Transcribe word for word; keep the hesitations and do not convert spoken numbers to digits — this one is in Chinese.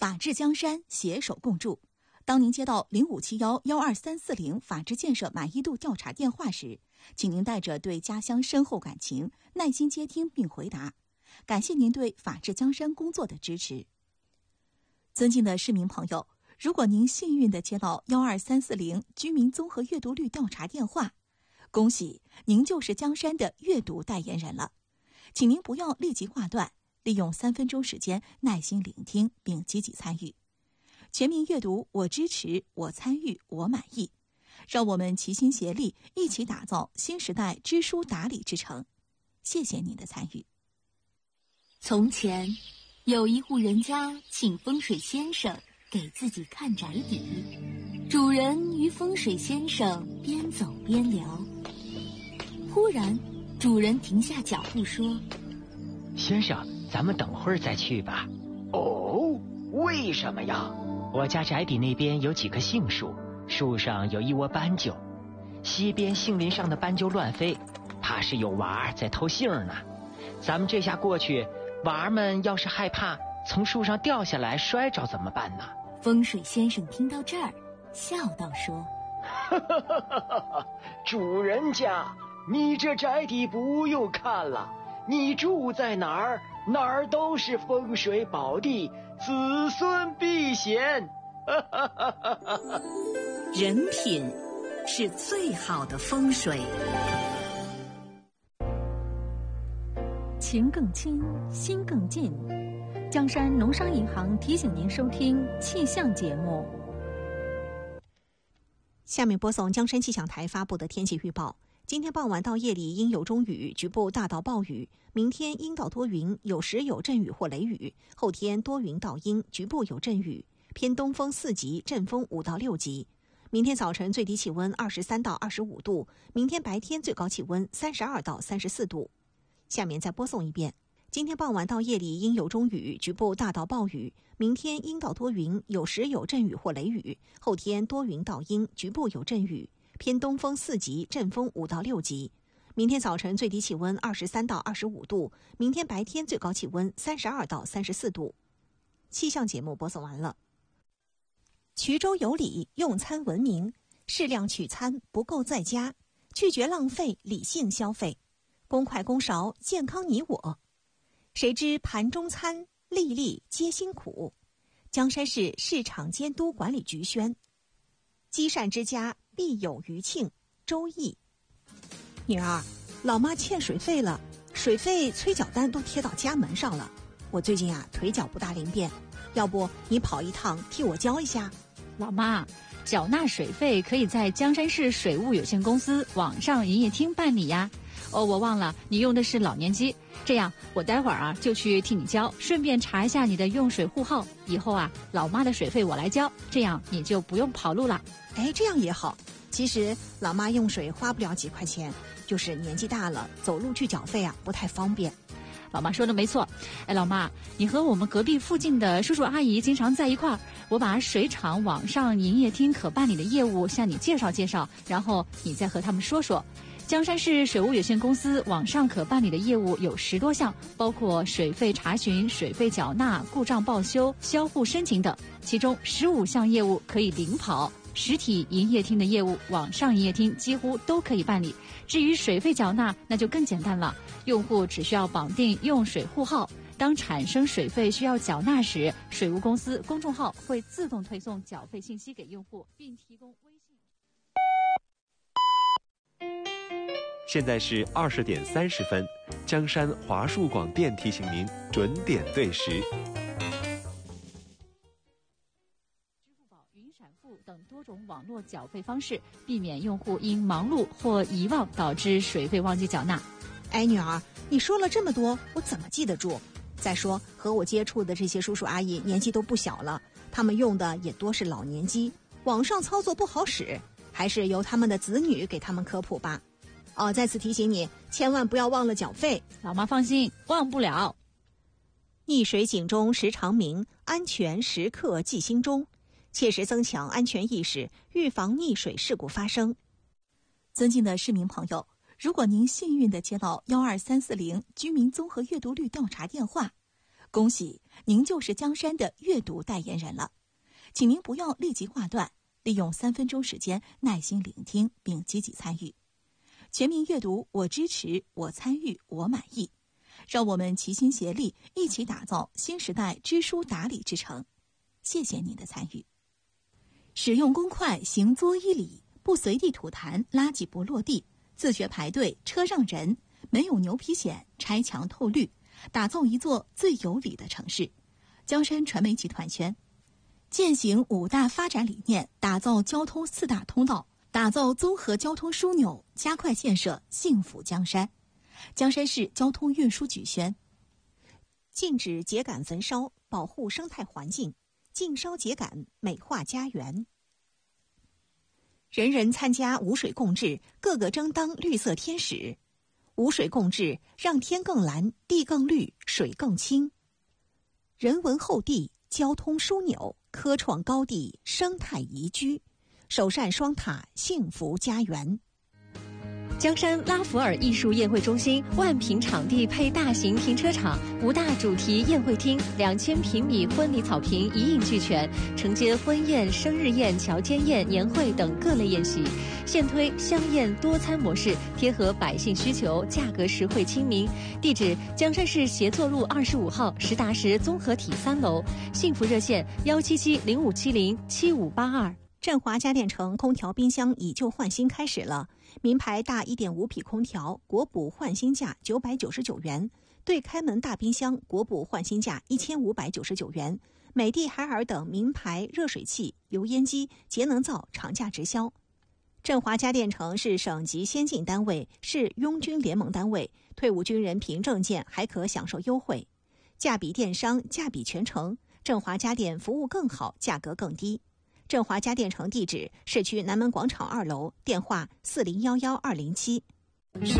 法治江山，携手共筑。当您接到零五七幺幺二三四零法治建设满意度调查电话时，请您带着对家乡深厚感情，耐心接听并回答。感谢您对法治江山工作的支持。尊敬的市民朋友，如果您幸运地接到幺二三四零居民综合阅读率调查电话，恭喜您就是江山的阅读代言人了。请您不要立即挂断，利用三分钟时间耐心聆听并积极参与。全民阅读，我支持，我参与，我满意。让我们齐心协力，一起打造新时代知书达理之城。谢谢您的参与。 从前，有一户人家请风水先生给自己看宅邸，主人与风水先生边走边聊。忽然，主人停下脚步说：“ 先生，咱们等会儿再去吧。” 哦，为什么呀？ 我家宅邸那边有几棵杏树，树上有一窝斑鸠，西边杏林上的斑鸠乱飞，怕是有娃儿在偷杏呢。咱们这下过去，娃儿们要是害怕从树上掉下来摔着怎么办呢？ 风水先生听到这儿，笑道说：“ 哈哈哈哈哈！主人家，你这宅邸不用看了，你住在哪儿，哪儿都是风水宝地，子孙避险。” 人品是最好的风水。 情更亲，心更近。江山农商银行提醒您收听气象节目。 下面播送江山气象台发布的天气预报。今天傍晚到夜里阴有中雨，局部大到暴雨。明天阴到多云，有时有阵雨或雷雨。后天多云到阴，局部有阵雨，偏东风四级，阵风五到六级。明天早晨最低气温二十三到二十五度，明天白天最高气温三十二到三十四度。下面再播送一遍。今天傍晚到夜里阴有中雨，局部大到暴雨。明天阴到多云，有时有阵雨或雷雨。后天多云到阴，局部有阵雨，偏东风四级，阵风五到六级。明天早晨最低气温二十三到二十五度，明天白天最高气温三十二到三十四度。气象节目播送完了。衢州有礼，用餐文明，适量取餐，不够在家，拒绝浪费，理性消费，公筷公勺，健康你我。谁知盘中餐，粒粒皆辛苦。江山市市场监督管理局宣。积善之家必有余庆。周易。女儿，老妈欠水费了，水费催缴单都贴到家门上了。我最近啊腿脚不大灵便，要不你跑一趟替我交一下？ 老妈，缴纳水费可以在江山市水务有限公司网上营业厅办理呀。哦，我忘了你用的是老年机，这样我待会儿啊就去替你交，顺便查一下你的用水户号。以后啊，老妈的水费我来交，这样你就不用跑路了。 哎，这样也好。其实老妈用水花不了几块钱，就是年纪大了，走路去缴费啊不太方便。 老妈说的没错。哎，老妈，你和我们隔壁附近的叔叔阿姨经常在一块儿，我把水厂网上营业厅可办理的业务向你介绍介绍，然后你再和他们说说。江山市水务有限公司网上可办理的业务有十多项，包括水费查询、水费缴纳、故障报修、销户申请等，其中十五项业务可以领跑。实体营业厅的业务，网上营业厅几乎都可以办理。至于水费缴纳，那就更简单了，用户只需要绑定用水户号，当产生水费需要缴纳时，水务公司公众号会自动推送缴费信息给用户，并提供微信。 现在是二十点三十分，江山华数广电提醒您准点对时。 支付宝、云闪付等多种网络缴费方式，避免用户因忙碌或遗忘导致水费忘记缴纳。 哎，女儿，你说了这么多，我怎么记得住？再说和我接触的这些叔叔阿姨年纪都不小了，他们用的也多是老年机，网上操作不好使，还是由他们的子女给他们科普吧。哦，再次提醒你，千万不要忘了缴费。 老妈放心，忘不了。 溺水警钟时常鸣，安全时刻记心中，切实增强安全意识，预防溺水事故发生。 尊敬的市民朋友，如果您幸运地接到幺二三四零居民综合阅读率调查电话，恭喜您就是江山的阅读代言人了。请您不要立即挂断，利用三分钟时间耐心聆听并积极参与。全民阅读，我支持，我参与，我满意。让我们齐心协力，一起打造新时代知书达理之城。谢谢您的参与。使用公筷，行作一礼，不随地吐痰，垃圾不落地，自觉排队，车让人，没有牛皮癣，拆墙透绿，打造一座最有礼的城市。江山传媒集团圈践行五大发展理念，打造交通四大通道，打造综合交通枢纽，加快建设幸福江山。江山市交通运输局宣： 禁止秸秆焚烧，保护生态环境，禁烧秸秆，美化家园。人人参加五水共治，个个争当绿色天使。五水共治，让天更蓝，地更绿，水更清。人文厚地，交通枢纽，科创高地，生态宜居，首善双塔，幸福家园。 江山拉弗尔艺术宴会中心万平场地配大型停车场，五大主题宴会厅，两千平米婚礼草坪一应俱全，承接婚宴、生日宴、乔间宴、年会等各类宴席。现推香宴多餐模式，贴合百姓需求，价格实惠亲民。地址：江山市协作路二十五号实达实综合体三楼。幸福热线：幺七七零五七零七五八二。 振华家电城空调冰箱以旧换新开始了，名牌大 一点五 匹空调国补换新价九百九十九元，对开门大冰箱国补换新价一千五百九十九元，美的、海尔等名牌热水器、油烟机、节能灶厂价直销。振华家电城是省级先进单位，是拥军联盟单位，退伍军人凭证件还可享受优惠，价比电商，价比全城。振华家电服务更好，价格更低。振华家电城地址：市区南门广场二楼，电话四零幺幺二零七。